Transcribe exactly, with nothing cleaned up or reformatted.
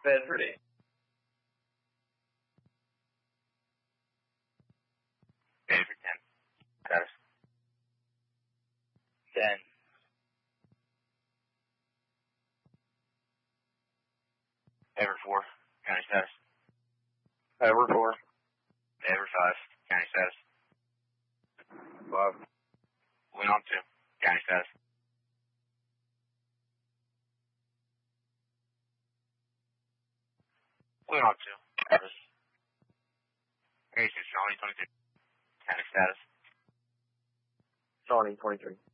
Bedford. Bedford ten. Status. ten. Everett four. County status. Everett four. Everett five. County status. five. Winona two. County status. Winona two. Status. Hey, Shawnee twenty-two. County status. Shawnee twenty-three.